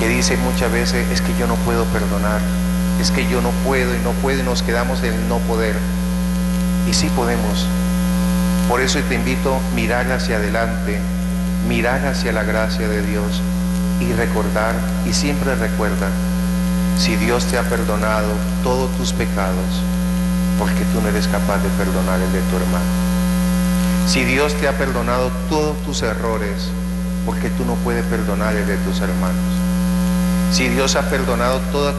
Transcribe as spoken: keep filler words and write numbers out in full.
que dice muchas veces, es que yo no puedo perdonar, es que yo no puedo y no puedo, y nos quedamos en el no poder. Y sí podemos. Por eso te invito a mirar hacia adelante, mirar hacia la gracia de Dios y recordar, y siempre recuerda, si Dios te ha perdonado todos tus pecados, porque tú no eres capaz de perdonar el de tu hermano. Si Dios te ha perdonado todos tus errores, porque tú no puedes perdonar el de tus hermanos. Si Dios ha perdonado todas